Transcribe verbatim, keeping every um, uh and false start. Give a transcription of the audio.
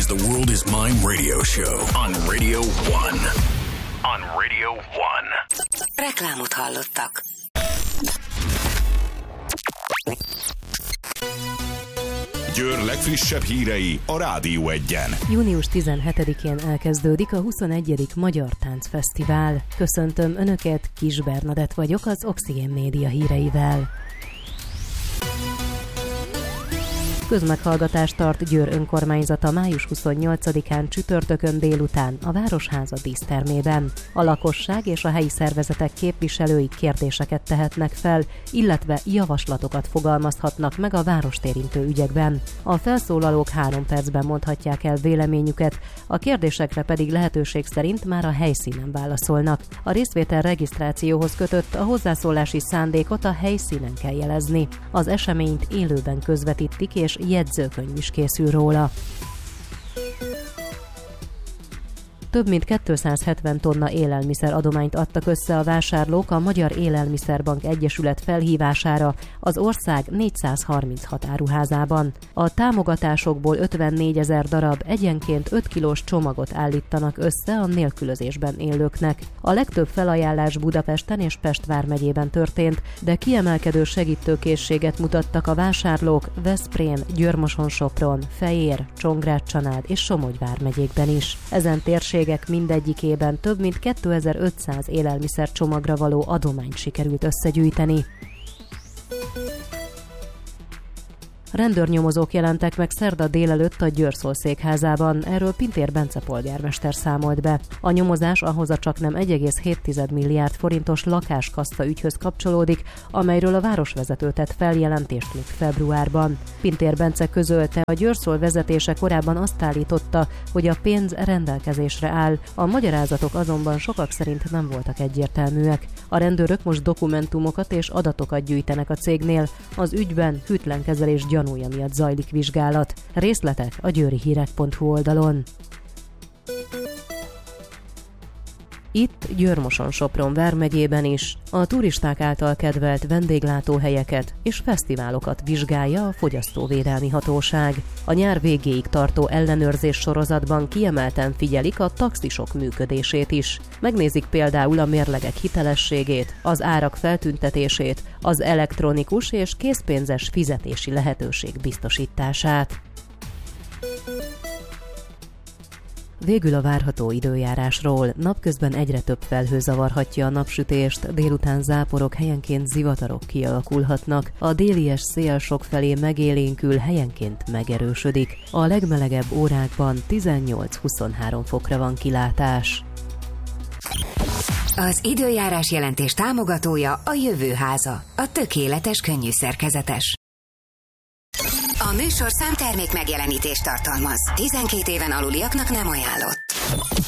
is the World is Mine radio show on Radio One. On Radio One. Reklámot hallottak. Győr legfrissebb hírei a Rádió Egyen. június tizenhetedikén elkezdődik a huszonegyedik Magyar Táncfesztivál. Köszöntöm Önöket, Kis Bernadett vagyok az Oxigén Média híreivel. Közmeghallgatást tart Győr önkormányzata május huszonnyolcadikán csütörtökön délután a Városháza dísztermében. A lakosság és a helyi szervezetek képviselői kérdéseket tehetnek fel, illetve javaslatokat fogalmazhatnak meg a várost érintő ügyekben. A felszólalók három percben mondhatják el véleményüket, a kérdésekre pedig lehetőség szerint már a helyszínen válaszolnak. A részvétel regisztrációhoz kötött, a hozzászólási szándékot a helyszínen kell jelezni. Az eseményt élőben közvetítik és jegyzőkönyv is készül róla. Több mint kétszázhetven tonna élelmiszer adományt adtak össze a vásárlók a Magyar Élelmiszerbank Egyesület felhívására az ország négyszázharminchat áruházában. A támogatásokból ötvennégyezer darab egyenként öt kilós csomagot állítanak össze a nélkülözésben élőknek. A legtöbb felajánlás Budapesten és Pest vármegyében történt, de kiemelkedő segítőkészséget mutattak a vásárlók Veszprém, Győr-Moson-Sopron, Fejér, Csongrád-Csanád és Somogy vármegyékben is. Ezen térség mindegyikében több mint kétezer-ötszáz élelmiszer csomagra való adományt sikerült összegyűjteni. Rendőrnyomozók jelentek meg szerda délelőtt a Győr székházában, erről Pintér Bence polgármester számolt be. A nyomozás ahhoz a csaknem egy egész hét milliárd forintos lakáskassa ügyhöz kapcsolódik, amelyről a városvezető tett feljelentést még februárban. Pintér Bence közölte, a Győr vezetése korábban azt állította, hogy a pénz rendelkezésre áll, a magyarázatok azonban sokak szerint nem voltak egyértelműek. A rendőrök most dokumentumokat és adatokat gyűjtenek a cégnél, az ügyben hűtlen kezelés gyanúja miatt zajlik vizsgálat. Részletek a győrihírek pont hu oldalon. Itt Győr-Moson-Sopron vármegyében is a turisták által kedvelt vendéglátóhelyeket és fesztiválokat vizsgálja a Fogyasztóvédelmi Hatóság. A nyár végéig tartó ellenőrzés sorozatban kiemelten figyelik a taxisok működését is. Megnézik például a mérlegek hitelességét, az árak feltüntetését, az elektronikus és készpénzes fizetési lehetőség biztosítását. Végül a várható időjárásról. Napközben egyre több felhő zavarhatja a napsütést, délután záporok, helyenként zivatarok kialakulhatnak. A délies szél sokfelé megélénkül, helyenként megerősödik. A legmelegebb órákban tizennyolc-huszonhárom fokra van kilátás. Az időjárás jelentés támogatója a Jövőháza, a tökéletes könnyű szerkezetes. A műsor számtermék megjelenítést tartalmaz. tizenkét éven aluliaknak nem ajánlott.